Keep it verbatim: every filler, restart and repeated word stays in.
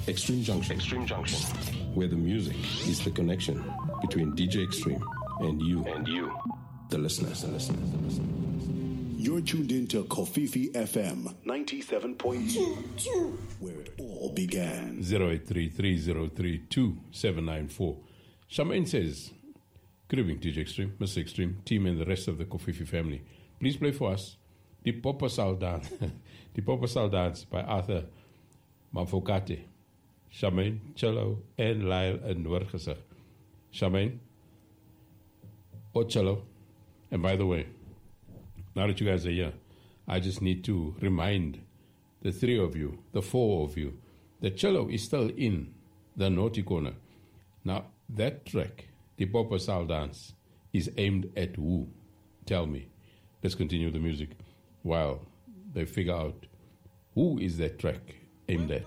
Extreme Junction. Extreme Junction. Where the music is the connection between D J Extreme and you. And you. The listeners. The listeners. The listeners. You're tuned into Kofifi F M ninety-seven point two, where it all began. zero eight three three zero three two seven nine four. Charmaine says, good evening, D J Extreme, Mister Extreme, team and the rest of the Kofifi family. Please play for us Die Poppersal Dance, Die Poppersal Dance by Arthur Mafokate. Charmaine, cello, en Lyle en Noorgesig. Charmaine, or cello. And by the way, now that you guys are here, I just need to remind the three of you, the four of you, the cello is still in the naughty corner. Now, that track, the Poppersal Dance, is aimed at who? Tell me. Let's continue the music while they figure out who is that track aimed at.